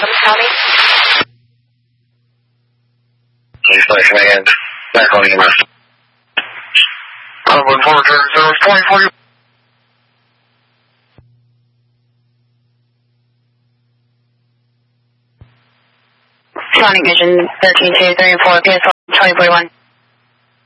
Adams County. Station again. Back on EMS. 140, 2040. Sonic Vision 13-2, 3 and 4, PS 2041.